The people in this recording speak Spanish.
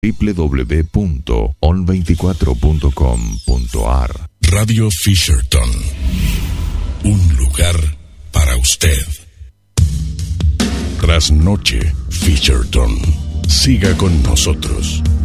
www.on24.com.ar. Radio Fisherton, un lugar para usted. Trasnoche Fisherton. Siga con nosotros.